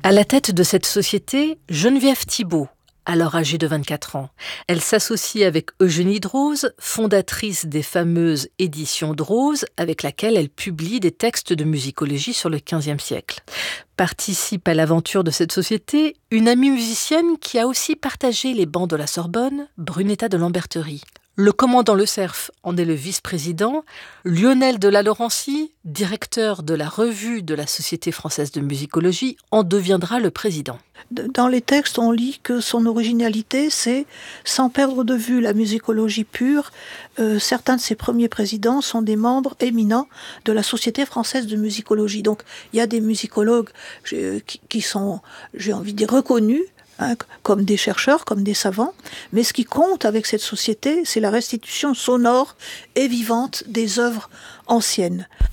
À la tête de cette société, Geneviève Thibault, alors âgée de 24 ans. Elle s'associe avec Eugénie Droz, fondatrice des fameuses éditions Droz, avec laquelle elle publie des textes de musicologie sur le XVe siècle. Participe à l'aventure de cette société une amie musicienne qui a aussi partagé les bancs de la Sorbonne, Brunetta de Lamberterie. Le commandant Le Cerf en est le vice-président, Lionel de La Laurencie, directeur de la revue de la Société française de musicologie, en deviendra le président. Dans les textes, on lit que son originalité, c'est, sans perdre de vue la musicologie pure, certains de ses premiers présidents sont des membres éminents de la Société française de musicologie. Donc, il y a des musicologues qui sont, j'ai envie de dire, reconnus, comme des chercheurs, comme des savants, mais ce qui compte avec cette société, c'est la restitution sonore et vivante des œuvres anciennes.